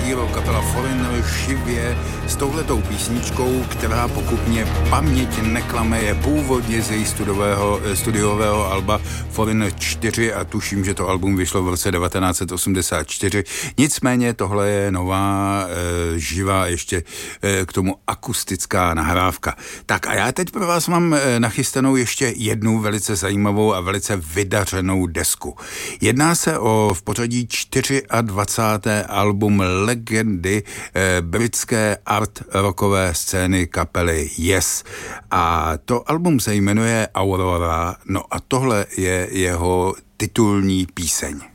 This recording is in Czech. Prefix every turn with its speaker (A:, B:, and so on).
A: Hero, kapela Foreigner živě s touhletou písničkou, která pokud mě paměť neklame, je původně z její studiového alba Foreigner 4 a tuším, že to album vyšlo v roce 1984. Nicméně tohle je nová, živá, ještě k tomu akustická nahrávka. Tak a já teď pro vás mám nachystanou ještě jednu velice zajímavou a velice vydařenou desku. Jedná se o v pořadí 24. album legendy britské art rockové scény kapely Yes. A to album se jmenuje Aurora, no a tohle je jeho titulní píseň.